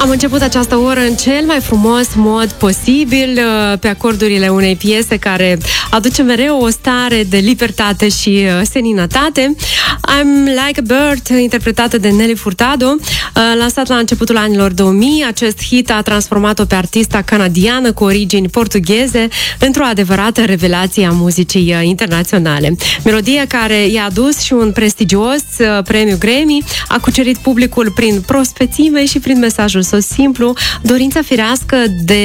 Am început această oră în cel mai frumos mod posibil, pe acordurile unei piese care aduce mereu o stare de libertate și seninătate. I'm Like a Bird, interpretată de Nelly Furtado, lansat la începutul anilor 2000. Acest hit a transformat-o pe artista canadiană cu origini portugheze într-o adevărată revelație a muzicii internaționale. Melodie care i-a adus și un prestigios premiu Grammy, a cucerit publicul prin prospețime și prin mesajul său simplu, dorința firească de